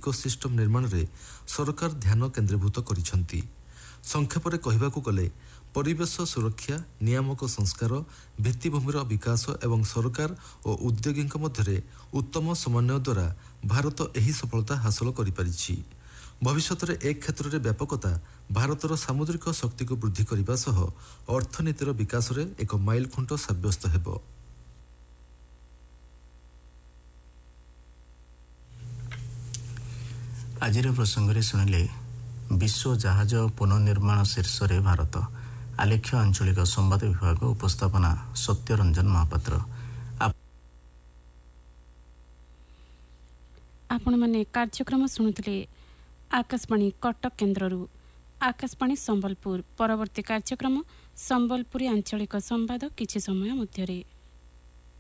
Ecosystem ନିର୍ମାଣରେ ସରକାର ଧ୍ୟାନ କେନ୍ଦ୍ରୀଭୂତ କରିଛନ୍ତି। ସଂକ୍ଷେପରେ କହିବାକୁ ଗଲେ ପରିବେଶ ସୁରକ୍ଷା, ନିୟାମକ ସଂସ୍କାର, ଭିତ୍ତିଭୂମିର ବିକାଶ ଏବଂ ସରକାର ଓ ଉଦ୍ୟୋଗୀଙ୍କ ମଧ୍ୟରେ ଉତ୍ତମ ସମନ୍ୱୟ ଦ୍ୱାରା ଭାରତ ଏହି ସଫଳତା ହାସଲ କରିପାରିଛି। ଭବିଷ୍ୟତରେ ଏ କ୍ଷେତ୍ରରେ ବ୍ୟାପକତା ଭାରତର ସାମୁଦ୍ରିକ ଶକ୍ତିକୁ ବୃଦ୍ଧି କରିବା ସହ ଅର୍ଥନୀତିର ବିକାଶରେ ଏକ ମାଇଲଖୁଣ୍ଟ ସାବ୍ୟସ୍ତ ହେବ। ଆଜିର ପ୍ରସଙ୍ଗରେ ଶୁଣିଲେ ବିଶ୍ୱ ଜାହାଜ ପୁନଃନିର୍ମାଣ ଶୀର୍ଷରେ ଭାରତ, ଆଲେଖ୍ୟ ଆଞ୍ଚଳିକ ସମ୍ବାଦ ବିଭାଗ, ଉପସ୍ଥାପନା ସତ୍ୟରଞ୍ଜନ ମହାପାତ୍ର। ଆପଣମାନେ କାର୍ଯ୍ୟକ୍ରମ ଶୁଣୁଥିଲେ ଆକାଶବାଣୀ କଟକ କେନ୍ଦ୍ରରୁ। ଆକାଶବାଣୀ ସମ୍ବଲପୁର। ପରବର୍ତ୍ତୀ କାର୍ଯ୍ୟକ୍ରମ ସମ୍ବଲପୁରୀ ଆଞ୍ଚଳିକ ସମ୍ବାଦ କିଛି ସମୟ ମଧ୍ୟରେ।